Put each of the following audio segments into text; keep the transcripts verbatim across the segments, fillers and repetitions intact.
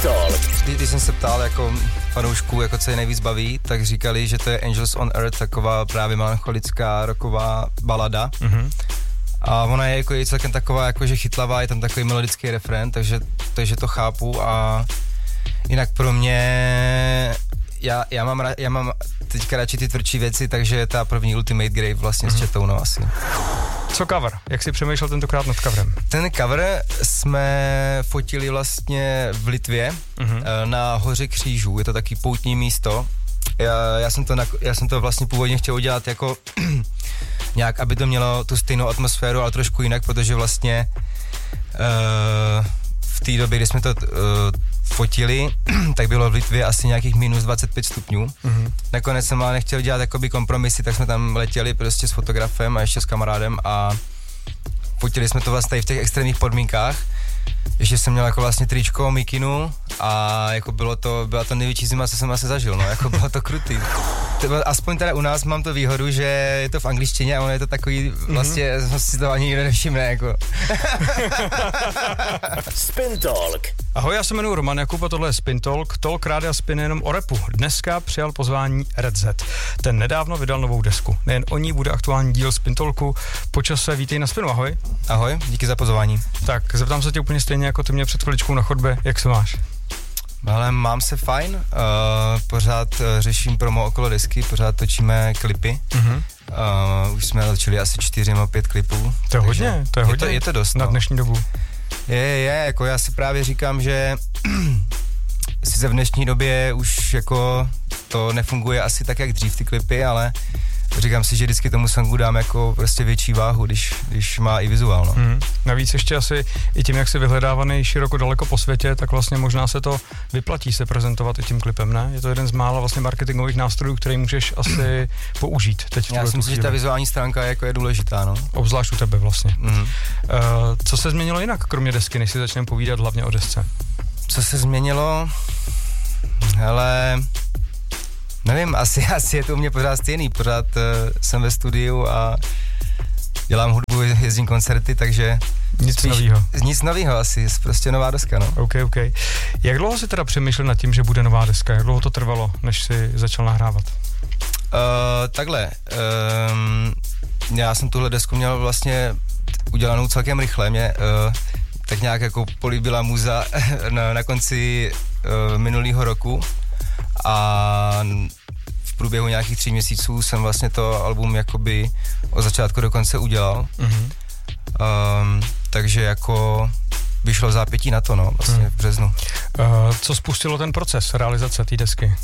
Talk. Když jsem se ptal jako fanoušků, jako co je nejvíc baví, tak říkali, že to je Angels on Earth, taková právě melancholická rocková balada. Mm-hmm. A ona je jako i celkem taková jakože chytlavá, je tam takový melodický refrén, takže, takže to chápu a jinak pro mě, já, já, mám, já mám teďka radši ty tvrdší věci, takže ta první Ultimate Grave vlastně mm-hmm. s Četou, no asi. Co cover? Jak jsi přemýšlel tentokrát nad coverem? Ten cover jsme fotili vlastně v Litvě mm-hmm. na Hoře křížů, je to taky poutní místo. Já, já, jsem to na, já jsem to vlastně původně chtěl udělat jako nějak, aby to mělo tu stejnou atmosféru, ale trošku jinak, protože vlastně uh, v té době, kdy jsme to uh, fotili, tak bylo v Litvě asi nějakých minus dvacet pět stupňů. Mm-hmm. Nakonec jsem ale nechtěl dělat jakoby kompromisy, tak jsme tam letěli prostě s fotografem a ještě s kamarádem a fotili jsme to vlastně v těch extrémních podmínkách. Ještě jsem měl jako vlastně tričko, mikinu a jako bylo to, byla to největší zima, co jsem asi zažil, no, jako bylo to krutý. Aspoň teda u nás mám to výhodu, že je to v angličtině a ono je to takový, vlastně mm-hmm. si to ani nikdo nevšimne, jako. Spin Talk. Ahoj, já se jmenuji Roman Jakub a tohle je Spin Talk. Talk Rádia Spin jenom o rapu. Dneska přijal pozvání Red Z. Ten nedávno vydal novou desku. Nejen o ní bude aktuální díl Spin Talku. Po čase vítej na Spinu, ahoj. Ahoj, díky za pozvání. Tak, zeptám se tě úplně stejně jako ty mě před chviličkou na chodbě, jak se máš? Ale mám se fajn, uh, pořád uh, řeším promo okolo desky, pořád točíme klipy. Mm-hmm. Uh, už jsme točili asi čtyři nebo pět klipů. To je hodně, to je, je hodně. To, je to dost, na no. dnešní dobu. Je, je, jako já si právě říkám, že sice v dnešní době už jako to nefunguje asi tak, jak dřív ty klipy, ale říkám si, že vždycky tomu songu dám jako prostě větší váhu, když, když má i vizuál, no. Hmm. Navíc ještě asi i tím, jak jsi vyhledávaný široko daleko po světě, tak vlastně možná se to vyplatí se prezentovat i tím klipem, ne? Je to jeden z mála vlastně marketingových nástrojů, který můžeš asi použít teď. Já si myslím, že ta vizuální stránka je, jako je důležitá, no. Obzvlášť u tebe vlastně. Mm. Uh, co se změnilo jinak, kromě desky, než si začneme povídat hlavně o desce? Co se změnilo? Hele... Nevím, asi, asi je to u mě pořád stejný, pořád uh, jsem ve studiu a dělám hudbu, jezdím koncerty, takže... Nic novýho. Nic novýho asi, prostě nová deska, no. OK, OK. Jak dlouho jsi teda přemýšlel nad tím, že bude nová deska? Jak dlouho to trvalo, než jsi začal nahrávat? Uh, takhle, um, já jsem tuhle desku měl vlastně udělanou celkem rychle, mě uh, tak nějak jako políbila muza na, na konci uh, minulého roku. A v průběhu nějakých tří měsíců jsem vlastně to album jakoby od začátku do konce udělal. Mm-hmm. Um, takže jako vyšlo zápětí na to, no, vlastně mm. v březnu. Uh, co spustilo ten proces realizace té desky?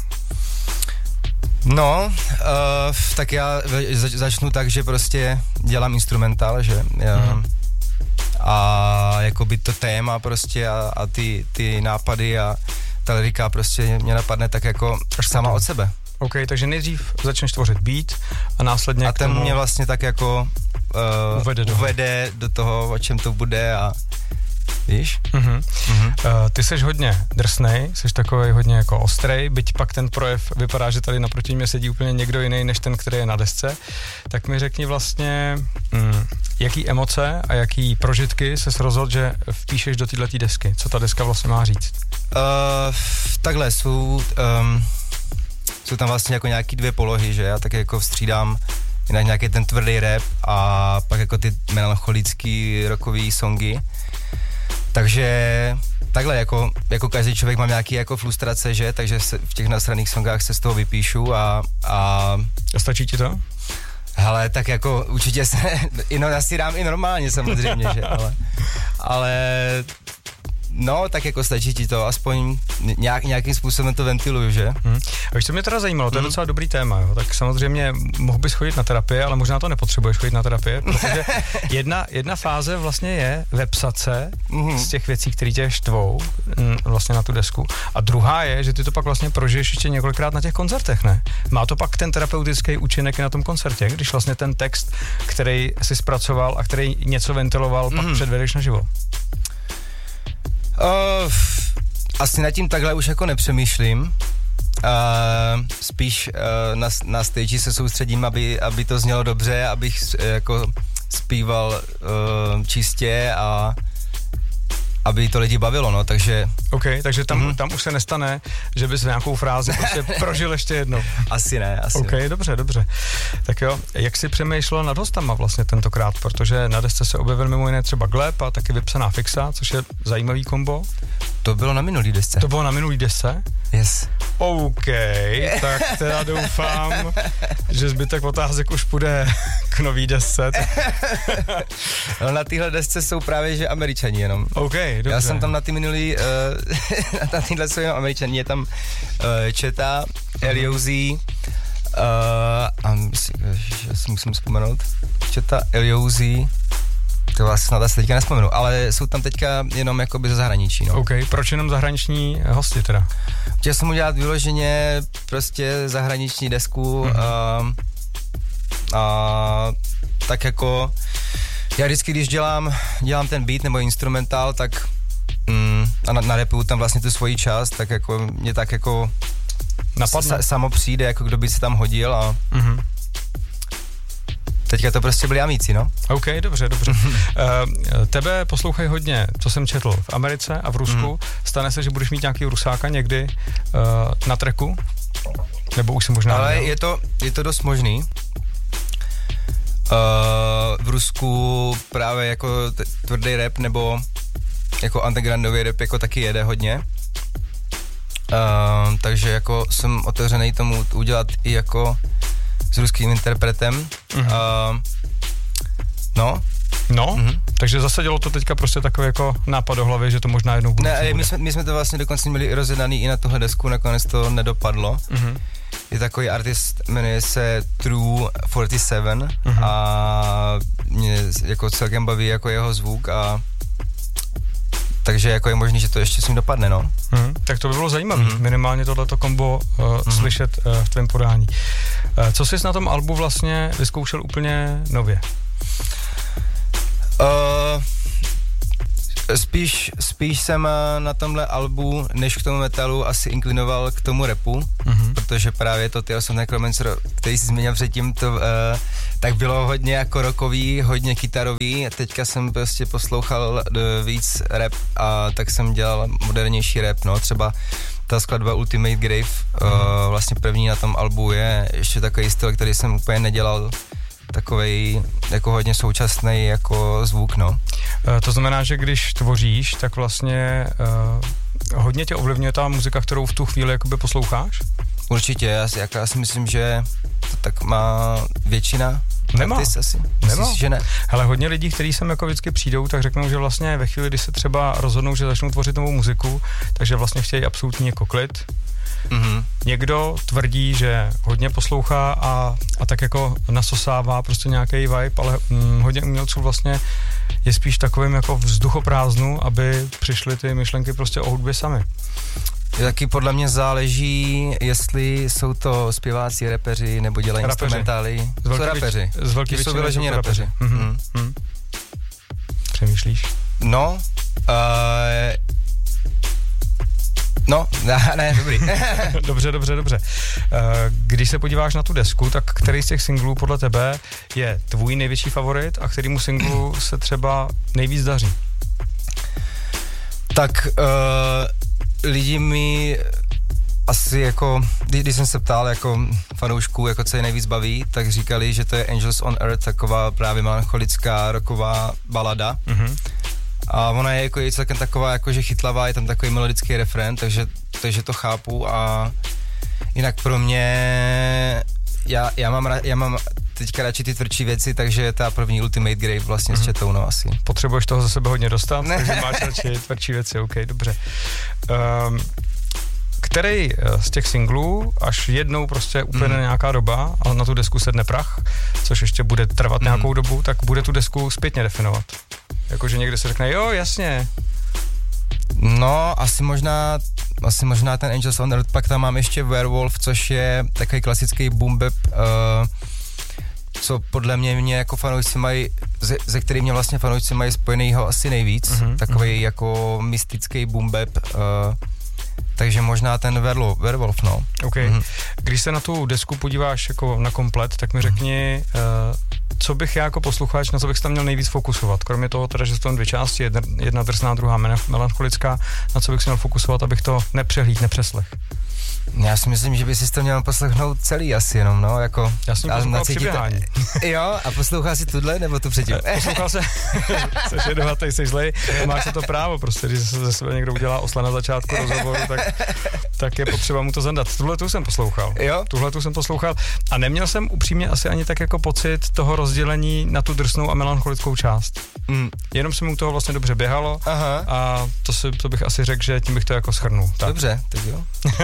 No, uh, tak já zač- začnu tak, že prostě dělám instrumentál, že já, mm. a jakoby to téma prostě a, a ty, ty nápady a ta lyrika prostě mě napadne tak jako sama od sebe. OK, takže nejdřív začneš tvořit beat a následně a ten tomu... mě vlastně tak jako uh, uvede, do... uvede do toho, o čem to bude a víš? Uh-huh. Uh-huh. Uh, ty seš hodně drsnej, seš takovej hodně jako ostrej, byť pak ten projev vypadá, že tady naproti mě sedí úplně někdo jiný, než ten, který je na desce. Tak mi řekni vlastně, mm, jaký emoce a jaký prožitky ses rozhodl, že vpíšeš do této desky. Co ta deska vlastně má říct? Uh, takhle jsou, um, jsou tam vlastně jako nějaký dvě polohy, že já tak jako vstřídám jinak nějaký ten tvrdý rap a pak jako ty melancholický rockový songy. Takže takhle, jako, jako každý člověk mám nějaký jako frustrace, že, takže se, v těch nasraných songách se z toho vypíšu a... A, a stačí ti to? Hele, tak jako určitě se, no, já si dám i normálně samozřejmě, že, ale, ale no, tak jako stačí ti to, aspoň nějak, nějakým způsobem to ventiluju, že? Hmm. A víš, co mě teda zajímalo, to je hmm. docela dobrý téma, jo? Tak samozřejmě mohl bys chodit na terapii, ale možná to nepotřebuješ chodit na terapii, protože jedna, jedna fáze vlastně je vepsat se hmm. z těch věcí, které tě štvou vlastně na tu desku. A druhá je, že ty to pak vlastně prožiješ ještě několikrát na těch koncertech, ne? Má to pak ten terapeutický účinek i na tom koncertě, když vlastně ten text, který si zpracoval a který něco ventiloval, pak hmm. předvedeš naživo. Uh, asi nad tím takhle už jako nepřemýšlím. Uh, spíš uh, na, na stage se soustředím, aby, aby to znělo dobře, abych uh, jako zpíval uh, čistě a aby to lidi bavilo, no, takže... OK, takže tam, mm-hmm. tam už se nestane, že bys nějakou frázi prostě prožil ještě jednou. Asi ne, asi OK, ne. dobře, dobře. Tak jo, jak jsi přemýšlel nad hostama vlastně tentokrát, protože na desce se objevil mimo jiné třeba Gleb a taky Vypsaná fixa, což je zajímavý kombo. To bylo na minulý desce. To bylo na minulý desce? Yes. OK, tak teda doufám, že zbytek otázek už půjde k nový desce. No, na téhle desce jsou právě, že Američani jenom. OK, dobře. Já jsem tam na ty minulý, uh, na téhle jsou jenom Američani, je tam uh, Četa, Eliouzí, uh, a myslím, že si musím vzpomenout, Četa, Eliouzí, to vás snad asi teďka nespomenu, ale jsou tam teďka jenom jakoby ze zahraničí, no. OK, proč jenom zahraniční hosti teda? Chtěl jsem udělat vyloženě prostě zahraniční desku mm-hmm. a, a tak jako já vždycky, když dělám, dělám ten beat nebo instrumentál, tak mm, a na, narepuju tam vlastně tu svoji část, tak jako mě tak jako sa, samo přijde, jako kdo by se tam hodil a mm-hmm. teďka to prostě byli amíci, no. OK, dobře, dobře. uh, tebe poslouchají hodně, co jsem četl, v Americe a v Rusku. Mm. Stane se, že budeš mít nějaký Rusáka někdy uh, na tracku? Nebo už si možná... Ale je to, je to dost možný. Uh, v Rusku právě jako t- tvrdý rap nebo jako undergroundový rap jako taky jede hodně. Uh, takže jako jsem otevřený tomu udělat i jako s ruským interpretem. Mm-hmm. Uh, no. No, mm-hmm. takže zasadilo to teďka prostě takový jako nápad do hlavy, že to možná jednou bude. Ne, my jsme, my jsme to vlastně dokonce měli rozjednaný i na tuhle desku, nakonec to nedopadlo. Mm-hmm. Je takový artist, jmenuje se True čtyřicet sedm mm-hmm. a mě jako celkem baví jako jeho zvuk a takže jako je možný, že to ještě s ním dopadne, no. Mm, tak to by bylo zajímavé, mm. minimálně tohleto kombo uh, mm. slyšet uh, v tvém podání. Uh, co jsi na tom albu vlastně vyzkoušel úplně nově? Uh, spíš, spíš jsem na tomhle albu, než k tomu metalu, asi inklinoval k tomu rapu, mm-hmm. protože právě to Tales of Necromancer, který jsi zmínil předtím, to, uh, tak bylo hodně jako rockový, hodně kytarový a teďka jsem prostě poslouchal uh, víc rap a tak jsem dělal modernější rap, no, třeba ta skladba Ultimate Grave, mm-hmm. uh, vlastně první na tom albu je ještě takový styl, který jsem úplně nedělal, takovej jako hodně současný jako zvuk, no. E, to znamená, že když tvoříš, tak vlastně e, hodně tě ovlivňuje ta muzika, kterou v tu chvíli jakoby posloucháš? Určitě, já, jak, já si myslím, že to tak má většina. Nemá. Artist asi. Nemá. Myslíš, že ne? Hele, hodně lidí, kteří sem jako vždycky přijdou, tak řeknou, že vlastně ve chvíli, kdy se třeba rozhodnou, že začnou tvořit novou muziku, takže vlastně chtějí absolutní jako klid. Mm-hmm. Někdo tvrdí, že hodně poslouchá a, a tak jako nasosává prostě nějaký vibe, ale hm, hodně umělců vlastně je spíš takovým jako vzduchoprázdnu, aby přišly ty myšlenky prostě o hudbě sami. Taky podle mě záleží, jestli jsou to zpěváci, rapeři, nebo dělají rapeři. Instrumentály. Z velký, jsou rapeři. Z velký jsou vyloženě rapeři. rapeři. Mm-hmm. Mm. Přemýšlíš? No, uh, No, ne, dobrý. dobře, dobře, dobře. Když se podíváš na tu desku, tak který z těch singlů podle tebe je tvůj největší favorit a kterýmu singlu se třeba nejvíc daří? Tak uh, lidi mi asi jako, když jsem se ptal jako fanoušků, jako co je nejvíc baví, tak říkali, že to je Angels on Earth, taková právě melancholická rocková balada. Mm-hmm. A ona je jako je celkem taková jakože chytlavá, je tam takový melodický refrén, takže, takže to chápu a jinak pro mě, já, já, mám, já mám teďka radši ty tvrdší věci, takže ta první Ultimate Grave vlastně mm-hmm. s Četou, no asi. Potřebuješ toho za sebe hodně dostat, ne. takže máš radši tvrdší věci, ok, dobře. Um, který z těch singlů, až jednou prostě úplně mm. nějaká doba a na tu desku sedne prach, což ještě bude trvat mm. nějakou dobu, tak bude tu desku zpětně definovat. Jakože někde se řekne, jo, jasně. No, asi možná, asi možná ten Angels on Earth, pak tam mám ještě Werewolf, což je takový klasický boom bap, uh, co podle mě mě jako fanoušci mají, ze, ze kterým mě vlastně fanoušci mají spojenýho asi nejvíc, mm-hmm, takový mm-hmm. jako mystický boom bap, uh, takže možná ten Werlo, Werwolf, no. OK. Mm-hmm. Když se na tu desku podíváš jako na komplet, tak mi řekni, mm-hmm. uh, co bych já jako posluchač, na co bych se tam měl nejvíc fokusovat, kromě toho teda, že jsou tam dvě části, jedna, jedna drsná, druhá melancholická, na co bych se měl fokusovat, abych to nepřehlíd, nepřeslech. Já si myslím, že by si to měl poslechnout celý asi jenom, no, jako... Já jsem poslouchal při běhání. Jo, a poslouchal si tuhle, nebo tu předtím? Poslouchal se, seš jedovatej, seš zlej, máš to právo, prostě, když se ze sebe někdo udělá osla na začátku rozhovoru, tak, tak je potřeba mu to zandat. Tuhle tu jsem poslouchal. Jo? Tuhle tu jsem poslouchal a neměl jsem upřímně asi ani tak jako pocit toho rozdělení na tu drsnou a melancholickou část. Mm. Jenom se mu toho vlastně dobře běhalo. Aha. A to, si, to bych asi řekl, že tím bych to jako shrnul. Tak. Dobře, tak jo.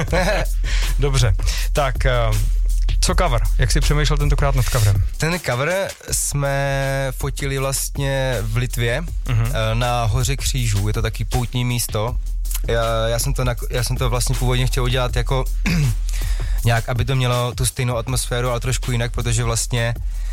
Dobře, tak co cover? Jak jsi přemýšlel tentokrát nad coverem? Ten cover jsme fotili vlastně v Litvě, uh-huh. na Hoře Křížů, je to taky poutní místo. Já, já, jsem to na, já jsem to vlastně původně chtěl udělat jako nějak, aby to mělo tu stejnou atmosféru, ale trošku jinak, protože vlastně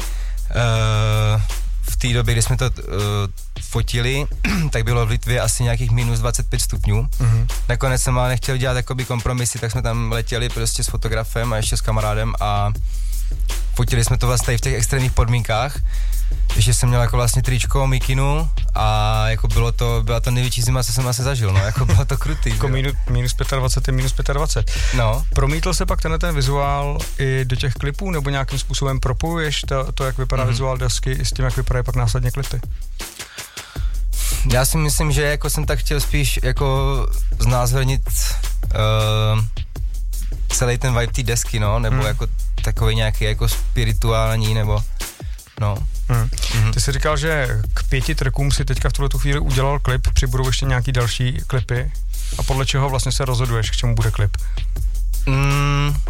uh, v té době, kdy jsme to uh, fotili, tak bylo v Litvě asi nějakých minus dvacet pět stupňů. Mm-hmm. Nakonec jsem ale nechtěl dělat jakoby kompromisy, tak jsme tam letěli prostě s fotografem a ještě s kamarádem a fotili jsme to vlastně v těch extrémních podmínkách. Ještě jsem měl jako vlastně tričko, mikinu a jako bylo to, byla to největší zima, co jsem asi zažil, no, jako bylo to krutý. Jako minus, minus dvacet pět, minus dvacet pět. No. Promítl se pak tenhle ten vizuál i do těch klipů, nebo nějakým způsobem propojuješ to, to jak vypadá mm-hmm. vizuál desky i s tím, jak vypadají pak následně klipy? Já si myslím, že jako jsem tak chtěl spíš jako znázornit uh, celý ten vibe té desky, no, nebo mm. jako takový nějaký jako spirituální, nebo no. Hmm. Mm-hmm. Ty jsi říkal, že k pěti trackům si teďka v tuhle tu chvíli udělal klip, přibudou ještě nějaký další klipy a podle čeho vlastně se rozhoduješ, k čemu bude klip? Mm, uh,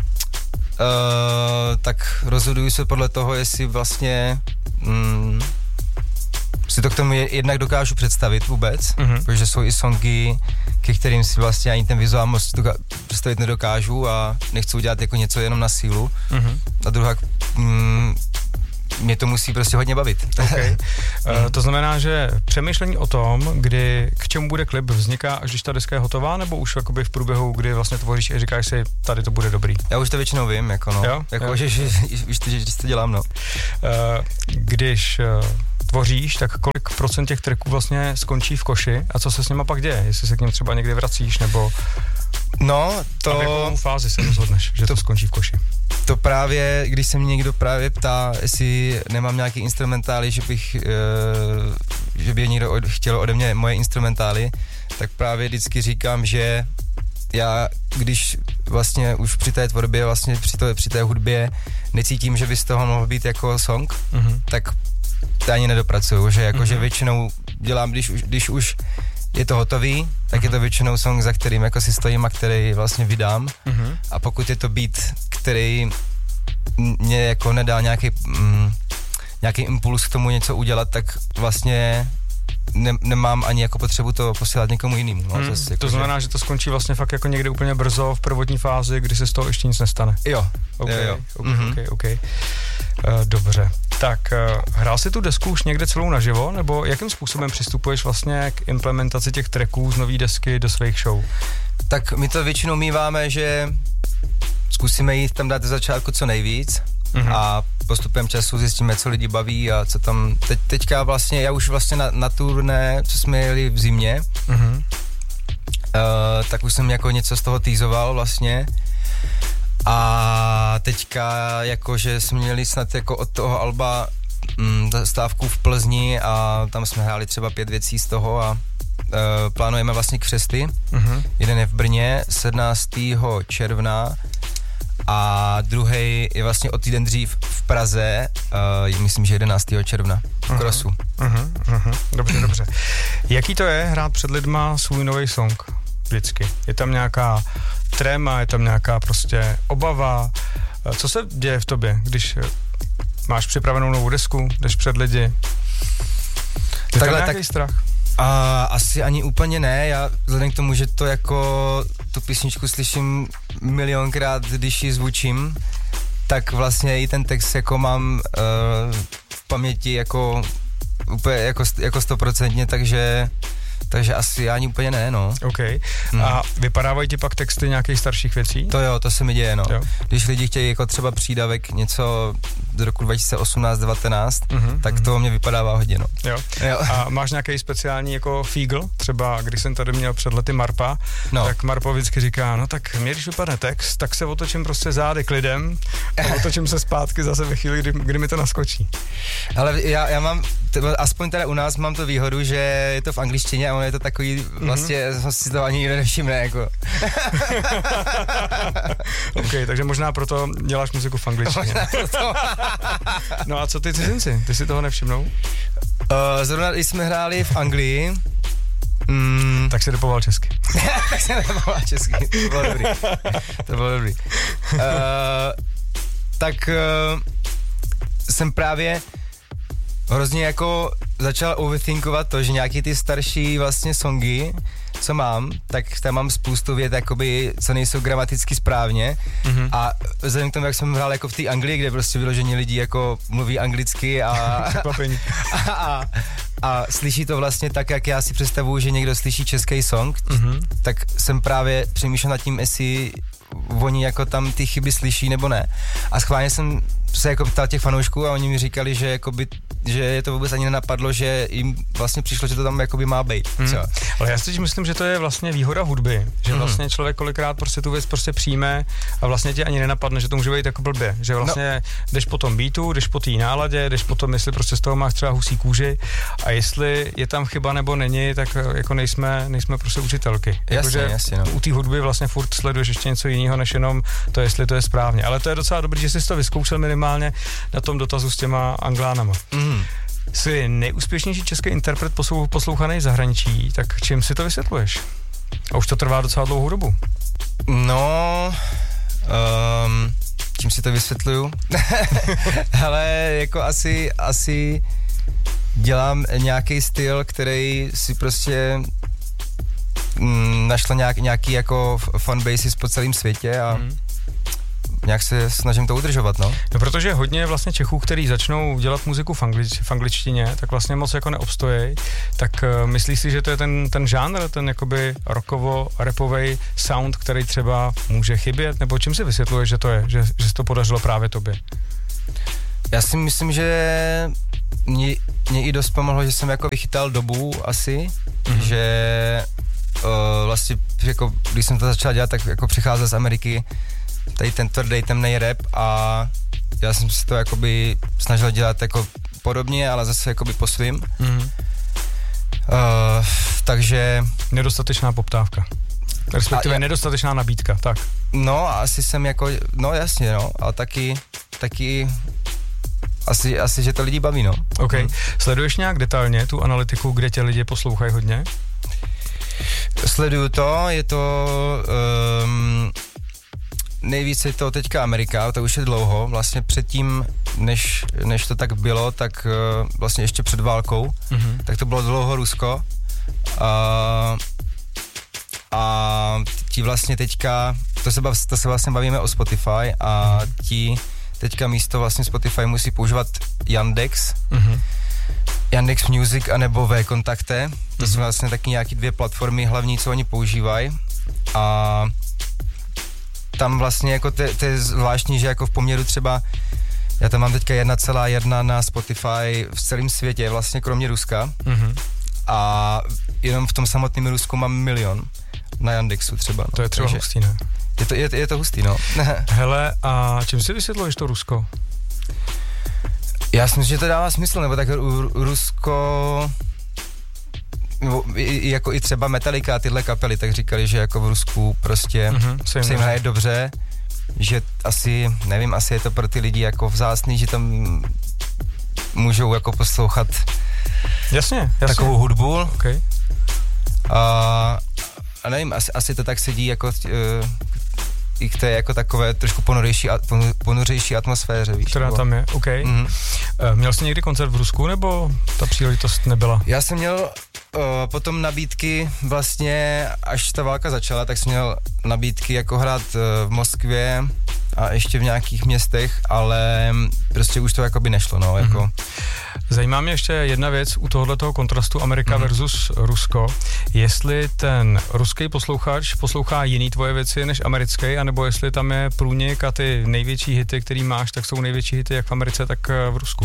tak rozhoduju se podle toho, jestli vlastně mm, si to k tomu jednak dokážu představit vůbec, mm-hmm. protože jsou i songy, ke kterým si vlastně ani ten vizuál moc doka- představit nedokážu a nechci udělat jako něco jenom na sílu. Mm-hmm. A druhá mm, mě to musí prostě hodně bavit. Okay. uh, to znamená, že přemýšlení o tom, kdy k čemu bude klip, vzniká, až když ta deska je hotová, nebo už jakoby v průběhu, kdy vlastně tvoříš a říkáš si, tady to bude dobrý? Já už to většinou vím, jako no. Jo? Jako, jo. Že, že, že, že, že to dělám, no. Uh, když uh, tvoříš, tak kolik procent těch tracků vlastně skončí v koši a co se s nima pak děje? Jestli se k ním třeba někdy vracíš, nebo... No, to... A v jakou fázi se rozhodneš, že to, to skončí v koši? To právě, když se mě někdo právě ptá, jestli nemám nějaký instrumentály, že bych, uh, že by někdo od, chtěl ode mě moje instrumentály, tak právě vždycky říkám, že já, když vlastně už při té tvorbě, vlastně při, to, při té hudbě necítím, že by z toho mohl být jako song, mm-hmm. tak to ani nedopracuju, že jako, mm-hmm. že většinou dělám, když už, když už je to hotový, tak uh-huh. je to většinou song, za kterým jako si stojím a který vlastně vydám. Uh-huh. A pokud je to beat, který mě jako nedá nějaký, mm, nějaký impuls k tomu něco udělat, tak vlastně ne, nemám ani jako potřebu to posílat někomu jinému. No, hmm, zase, to jako, znamená, že... že to skončí vlastně fakt jako někde úplně brzo v prvotní fázi, kdy se z toho ještě nic nestane. Jo. Okay, jo, jo. Okay, mm-hmm. okay, okay. Uh, dobře. Tak uh, hrál jsi tu desku už někde celou naživo, nebo jakým způsobem přistupuješ vlastně k implementaci těch tracků z nový desky do svých show? Tak my to většinou míváme, že zkusíme jít tam dát do začátku co nejvíc mm-hmm. a postupem času zjistíme, co lidi baví a co tam, teď, teďka vlastně, já už vlastně na, na turné, co jsme jeli v zimě, mm-hmm. uh, tak už jsem jako něco z toho týzoval vlastně a teďka jakože jsme měli snad jako od toho alba mm, stávku v Plzni a tam jsme hráli třeba pět věcí z toho a uh, plánujeme vlastně křesty, mm-hmm. jeden je v Brně sedmnáctého června a druhý je vlastně o týden dřív v Praze, uh, myslím, že jedenáctého června v Krosu. Uh-huh, uh-huh. Dobře, dobře. Jaký to je hrát před lidma svůj nový song? Vždycky. Je tam nějaká tréma, je tam nějaká prostě obava. Co se děje v tobě, když máš připravenou novou desku, jdeš před lidi? Je Takhle, tam nějaký tak... strach? A asi ani úplně ne, já vzhledem k tomu, že to jako tu písničku slyším milionkrát, když ji zvučím, tak vlastně i ten text jako mám uh, v paměti jako úplně jako, jako stoprocentně, takže takže asi ani úplně ne, no. OK. Hmm. A vypadávají ti pak texty nějakých starších věcí? To jo, to se mi děje, no. Jo. Když lidi chtějí jako třeba přídavek něco do roku dva tisíce osmnáct devatenáct, mm-hmm, tak to mě vypadává hodně, no. Jo. jo. A máš nějaký speciální jako fígl? Třeba když jsem tady měl před lety Marpa, no. tak Marpo vždycky říká, no tak mě, když vypadne text, tak se otočím prostě zády k lidem a otočím se zpátky zase ve chvíli, kdy, kdy mi to naskočí. Ale já, já mám, aspoň teda u nás mám to výhodu, že je to v angličtině a ono je to takový, vlastně mm-hmm. si to ani nikdo nevšimne, jako. OK, takže možná proto děláš muziku v angličtině. No a co ty cizinci? Ty si toho nevšimnou? Uh, zrovna když jsme hráli v Anglii, mm, tak si repoval česky. tak jsem repoval česky, to bylo dobrý. To bylo dobrý. Uh, tak uh, jsem právě hrozně jako začal overthinkovat to, že nějaký ty starší vlastně songy, co mám, tak tam mám spoustu vět, jakoby, co nejsou gramaticky správně mm-hmm. a vzhledem k tomu, jak jsem hrál jako v té Anglii, kde prostě vyloženě lidi jako mluví anglicky a, a, a, a slyší to vlastně tak, jak já si představuju, že někdo slyší český song, mm-hmm. tak jsem právě přemýšlel nad tím, jestli oni jako tam ty chyby slyší nebo ne. A schválně jsem se jako ptal těch fanoušků a oni mi říkali, že jakoby, že je to vůbec ani nenapadlo, že jim vlastně přišlo, že to tam jakoby má být. Hmm. Ale já si myslím, že to je vlastně výhoda hudby, že vlastně člověk kolikrát prostě tu věc prostě přijme a vlastně tě ani nenapadne, že to může být jako blbě, že vlastně no. jdeš po tom beatu, jdeš po té náladě, jdeš po tom, jestli prostě z toho máš třeba husí kůži a jestli je tam chyba nebo není, tak jako nejsme, nejsme prostě učitelky. Jasně, jako, jasně, no. U té hudby vlastně furt sleduješ ještě něco jiného, než jenom to, jestli to je správně. Ale to je docela dobrý, že jsi to vyzkoušel minimálně na tom dotazu s těma Anglánama. Mm. Jsi nejúspěšnější český interpret poslou, poslouchaný v zahraničí, tak čím si to vysvětluješ? A už to trvá docela dlouhou dobu. No, um, čím si to vysvětluju? Hele, jako asi, asi dělám nějaký styl, který si prostě mm, našla nějak, nějaký jako fanbases po celém světě a mm. nějak se snažím to udržovat, no. No, protože hodně vlastně Čechů, který začnou dělat muziku v, anglič, v angličtině, tak vlastně moc jako neobstojí, tak uh, myslíš si, že to je ten, ten žánr, ten jakoby rockovo-rapovej sound, který třeba může chybět, nebo čím si vysvětluješ, že to je, že, že se to podařilo právě tobě? Já si myslím, že mě, mě i dost pomohlo, že jsem jako vychytal dobu asi, mm-hmm. že uh, vlastně jako, když jsem to začal dělat, tak jako přicházel z Ameriky tady ten tvrdý temnej rap a já jsem si to jakoby snažil dělat jako podobně, ale zase jakoby po svým. Mm-hmm. Uh, takže... Nedostatečná poptávka. Respektive a, nedostatečná nabídka, tak. No, asi jsem jako, no jasně, no, ale taky, taky asi, asi, že to lidi baví, no. OK. Hmm. Sleduješ nějak detailně tu analytiku, kde tě lidi poslouchají hodně? Sleduju to, je to... Um, nejvíc je to teďka Amerika, to už je dlouho, vlastně předtím, než, než to tak bylo, tak uh, vlastně ještě před válkou, mm-hmm. tak to bylo dlouho Rusko a, a ti vlastně teďka, to se, bav, to se vlastně bavíme o Spotify a mm-hmm. ti teďka místo vlastně Spotify musí používat Yandex, mm-hmm. Yandex Music anebo V-Kontakte, to mm-hmm. jsou vlastně taky nějaký dvě platformy hlavní, co oni používají a tam vlastně jako to je zvláštní, že jako v poměru třeba, já tam mám teďka jedna celá jedna na Spotify v celém světě, vlastně kromě Ruska mm-hmm. a jenom v tom samotném Rusku mám milion na Yandexu třeba. No. To je třeba Takže hustý, ne? Je to, je, je to hustý, no. Hele, a čím si vysvětluješ to Rusko? Já si myslím, že to dává smysl, nebo tak Rusko... Nebo i, jako i třeba Metallica a tyhle kapely, tak říkali, že jako v Rusku prostě mm-hmm, se jim hraje dobře, že asi, nevím, asi je to pro ty lidi jako vzácný, že tam můžou jako poslouchat jasně, jasně. takovou hudbu. Okay. A, a nevím, asi, asi to tak sedí jako uh, i k té jako takové trošku ponořejší, ponořejší atmosféře, víš. Která nebo... tam je, OK. Mm-hmm. Uh, měl jsi někdy koncert v Rusku, nebo ta příležitost nebyla? Já jsem měl uh, potom nabídky vlastně, až ta válka začala, tak jsem měl nabídky jako hrát uh, v Moskvě a ještě v nějakých městech, ale prostě už to jakoby nešlo, no, jako. Mm-hmm. Zajímá mě ještě jedna věc u tohoto kontrastu Amerika mm-hmm. versus Rusko. Jestli ten ruský posluchač poslouchá jiný tvoje věci než americký, anebo jestli tam je průnik a ty největší hity, který máš, tak jsou největší hity jak v Americe, tak v Rusku.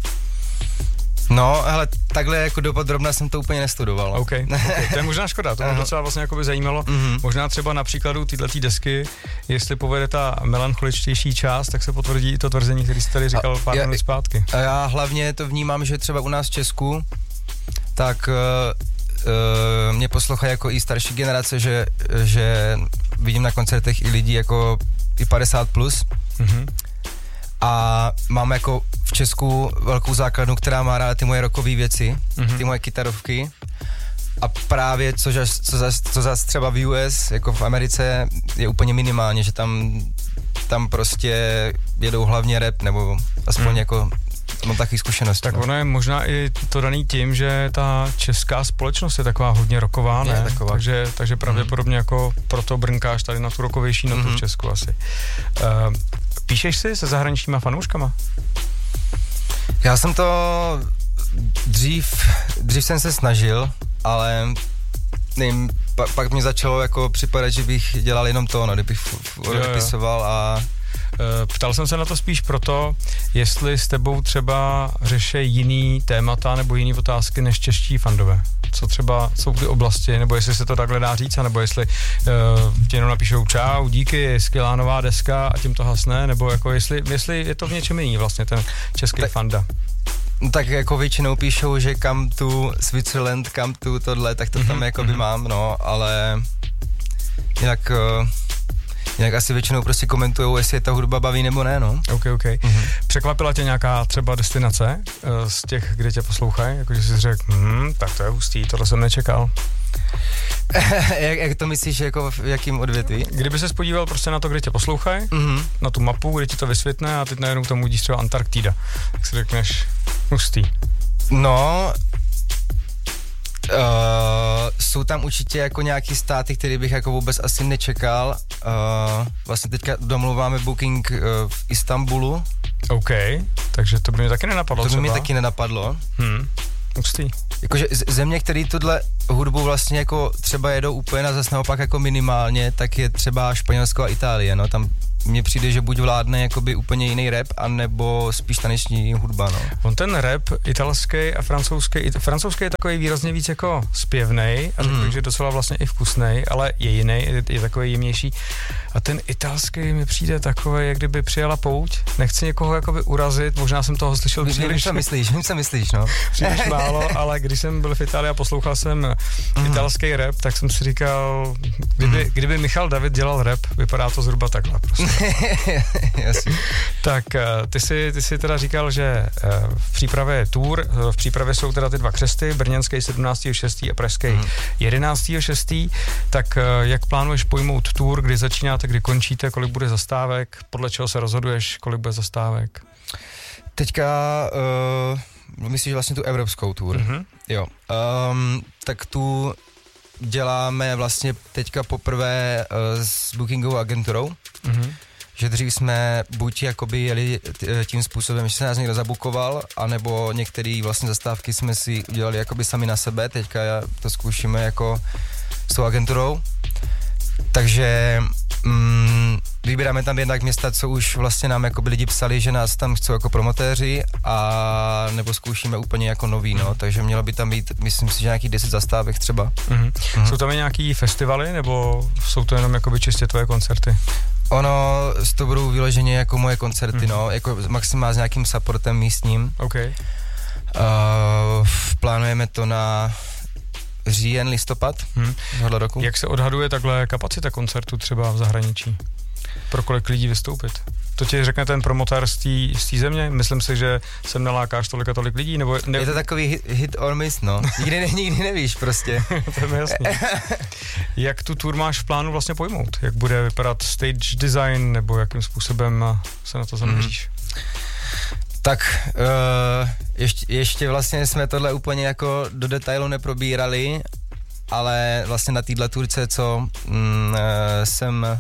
No, hele, takhle jako dopodrobna jsem to úplně nestudoval. Okay, okay. To je možná škoda, to mě docela vlastně jako by zajímalo. Mm-hmm. Možná třeba na příkladu této desky, jestli povede ta melancholičtější část, tak se potvrdí i to tvrzení, který jsi tady říkal a pár minut zpátky. A já hlavně to vnímám, že třeba u nás v Česku, tak uh, uh, mě poslouchají jako i starší generace, že, že vidím na koncertech i lidi jako i padesát plus. Mm-hmm. A mám jako v Česku velkou základnu, která má ráda ty moje rockové věci, mm-hmm. ty moje kytarovky. A právě co, žas, co, zas, co zas třeba v U S, jako v Americe, je úplně minimálně, že tam, tam prostě jedou hlavně rap, nebo aspoň mm. jako mám takový zkušenost. Tak no. ono je možná i to daný tím, že ta česká společnost je taková hodně rocková, ne? Taková. Takže, takže pravděpodobně mm. jako proto brnkáš tady na tu rockovější notu mm. v Česku asi. Uh, Píšeš si se zahraničníma fanouškama? Já jsem to dřív, dřív jsem se snažil, ale nevím, pak, pak mi začalo jako připadat, že bych dělal jenom to, no, kdybych odepisoval a... Ptal jsem se na to spíš proto, jestli s tebou třeba řeší jiný témata nebo jiný otázky než čeští fandové. Co třeba jsou ty oblasti, nebo jestli se to takhle dá říct, nebo jestli uh, ti jenom napíšou čau, díky, skvělá nová deska a tím to hasne, nebo jako jestli, jestli je to v něčem jiný vlastně ten český tak, fanda. No tak jako většinou píšou, že come to Switzerland, come to tohle, tak to mm-hmm, tam jako by mm-hmm. mám, no, ale jinak... Uh, Jinak asi většinou prostě komentujou, jestli je ta hudba baví nebo ne, no. OK, OK. Mm-hmm. Překvapila tě nějaká třeba destinace uh, z těch, kde tě poslouchají? Jakože jsi řekl, hm, tak to je hustý, tohle jsem nečekal. jak, jak to myslíš, jako v jakým odvětví? Kdyby ses podíval prostě na to, kde tě poslouchají, mm-hmm. na tu mapu, kde ti to vysvětne a teď najednou k tomu vidíš třeba Antarktida, tak si řekneš, hustý. No... Uh, jsou tam určitě jako nějaký státy, které bych jako vůbec asi nečekal. Uh, vlastně teďka domluváme booking uh, v Istanbulu. OK, takže to by mi taky nenapadlo. To by třeba. mi taky nenapadlo. Hmm, hustý. Jakože země, které tuhle hudbu vlastně jako třeba jedou úplně na zas naopak jako minimálně, tak je třeba Španělsko a Itálie, no, tam mně přijde, že buď vládne jakoby úplně jiný rap, anebo spíš taneční hudba, no. On ten rap italský a francouzský, francouzský je takový výrazně víc jako zpěvnej a řekl bych, mm. že docela vlastně i vkusnej, ale je jiný, je, je takový jemnější. A ten italský mi přijde takový, jak kdyby přijela pouť, nechci někoho jakoby urazit, možná jsem toho slyšel příliš. Vím, co myslíš, vím, co myslíš, no. Příliš málo, ale když jsem byl v Itálii a poslouchal jsem mm. italský rap, tak jsem si říkal, kdyby, mm. kdyby Michal David dělal rap, vypadá to zhruba takhle prostě. Tak ty jsi, ty jsi teda říkal, že v přípravě je tour, v přípravě jsou teda ty dva křesty, brněnský sedmnáctého šestého a pražský mm. jedenáctého šestého Tak jak plánuješ pojmout tour, kdy začínáte, kdy končíte, kolik bude zastávek, podle čeho se rozhoduješ, kolik bude zastávek? Teďka uh, myslíš vlastně tu evropskou tour, mm-hmm. jo. Um, tak tu děláme vlastně teďka poprvé uh, s bookingovou agenturou, mm-hmm. že dřív jsme buď jakoby jeli tím způsobem, že se nás někdo zabukoval, anebo některé vlastně zastávky jsme si udělali jakoby sami na sebe, teďka to zkoušíme jako s tou agenturou. Takže mm, vybíráme tam jednak města, co už vlastně nám jakoby lidi psali, že nás tam chcou jako promotéři, a nebo zkoušíme úplně jako nový, no, takže mělo by tam být, myslím si, že nějaký deset zastávek třeba. Mm-hmm. Mm-hmm. Jsou tam i nějaký festivaly, nebo jsou to jenom jakoby čistě tvoje koncerty? Ono, to budou vyloženě jako moje koncerty, mm. no, jako maximálně s nějakým supportem místním. Okay. Uh, plánujeme to na říjen, listopad hmm. tohle roku. Jak se odhaduje takhle kapacita koncertu třeba v zahraničí? Pro kolik lidí vystoupit? To ti řekne ten promotér z té země? Myslím si, že sem nalákáš tolik a tolik lidí? Nebo ne... Je to takový hit, hit or miss, no. Nikdy, ne, nikdy nevíš prostě. To je mi jasný. Jak tu tour máš v plánu vlastně pojmout? Jak bude vypadat stage design, nebo jakým způsobem se na to zaměříš? Hmm. Tak uh, ještě, ještě vlastně jsme tohle úplně jako do detailu neprobírali, ale vlastně na téhle turce, co mm, uh, jsem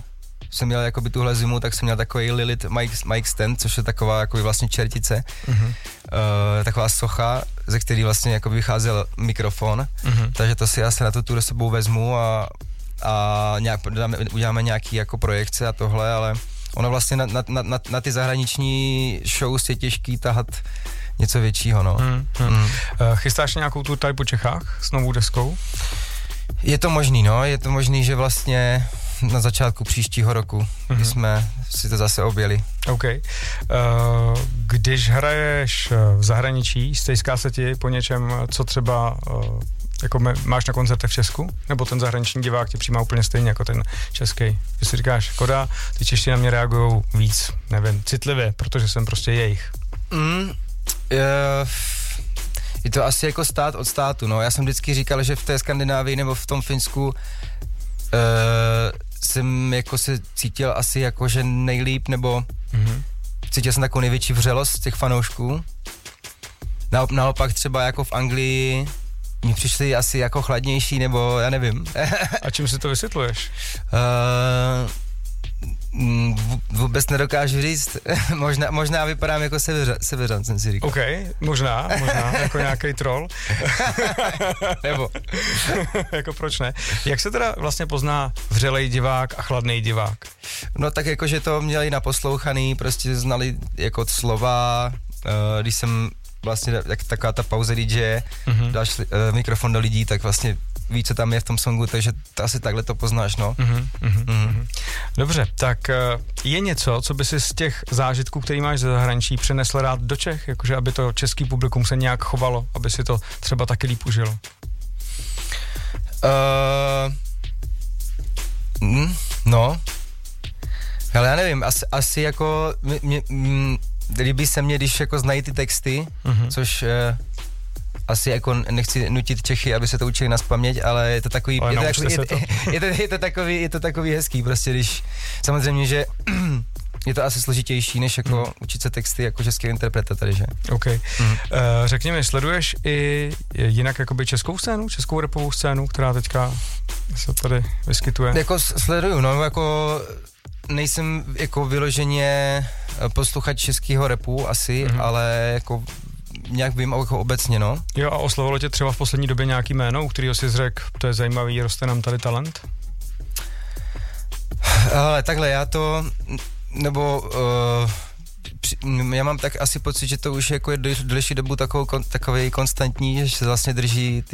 jsem měl jakoby tuhle zimu, tak jsem měl takový Lilith mic, mic stand, což je taková jakoby vlastně čertice, mm-hmm. uh, taková socha, ze který vlastně jakoby vycházel mikrofon, mm-hmm. takže to si asi na to tu sebou vezmu a, a nějak, dáme, uděláme nějaký jako projekce a tohle, ale ono vlastně na, na, na, na ty zahraniční show je těžký tahat něco většího, no. Hmm, hmm. Hmm. Chystáš nějakou tour tady po Čechách s novou deskou? Je to možný, no, je to možný, že vlastně na začátku příštího roku, mm-hmm. kdy jsme si to zase objeli. OK. Uh, když hraješ v zahraničí, stejská se ti po něčem, co třeba uh, jako máš na koncertech v Česku? Nebo ten zahraniční divák tě přijímá úplně stejně jako ten český? Když si říkáš, škoda, ty Češi na mě reagují víc, nevím, citlivě, protože jsem prostě jejich. Mm, je, je to asi jako stát od státu, no. Já jsem vždycky říkal, že v té Skandinávii nebo v tom Finsku uh, jsem jako se cítil asi jako, že nejlíp, nebo mm-hmm. cítil jsem takovou největší vřelost těch fanoušků. Naopak třeba jako v Anglii mi přišli asi jako chladnější, nebo já nevím. A čím si to vysvětluješ? Uh, vůbec nedokážu říct. možná, možná vypadám jako seveřan, seveřan, jsem si říkal. OK, možná, možná, jako nějaký troll. Nebo. Jako proč ne? Jak se teda vlastně pozná vřelej divák a chladný divák? No tak jako, že to měli naposlouchaný, prostě znali jako slova, uh, když jsem vlastně, jak taková ta pauza dý džeje, mm-hmm. dáš uh, mikrofon do lidí, tak vlastně ví, co tam je v tom songu, takže to asi takhle to poznáš, no. Mm-hmm, mm-hmm. Mm-hmm. Dobře, tak uh, je něco, co by si z těch zážitků, který máš ze zahraničí, přenesl rád do Čech, jakože aby to český publikum se nějak chovalo, aby si to třeba taky líp užilo? Uh, mm, no, ale já nevím, asi, asi jako mě, mě, mě, líbí se mně, když jako znají ty texty, mm-hmm. což uh, asi jako nechci nutit Čechy, aby se to učili nazpaměť, ale je to takový, je to takový, je, to. Je, to, je, to takový, je to takový hezký, prostě když, samozřejmě, že je to asi složitější, než jako mm. učit se texty jako český interpreta tady, že? OK. Mm. Uh, řekni mi, sleduješ i jinak jakoby českou scénu, českou rapovou scénu, která teďka se tady vyskytuje? Jako sleduju, no, jako nejsem jako vyloženě posluchač českého rapu asi, mm. ale jako nějak vím jako obecně, no. Jo, a oslovilo tě třeba v poslední době nějaký jméno, u kterého jsi řekl, to je zajímavý, roste nám tady talent? Ale takhle, já to, nebo uh, já mám tak asi pocit, že to už jako je delší dobu takovou, takovej konstantní, že se vlastně drží